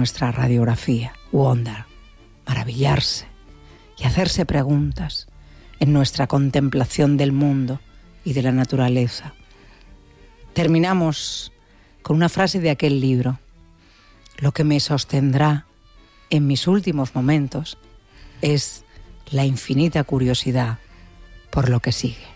nuestra radiografía, wonder, maravillarse y hacerse preguntas en nuestra contemplación del mundo y de la naturaleza. Terminamos con una frase de aquel libro: lo que me sostendrá en mis últimos momentos es la infinita curiosidad por lo que sigue.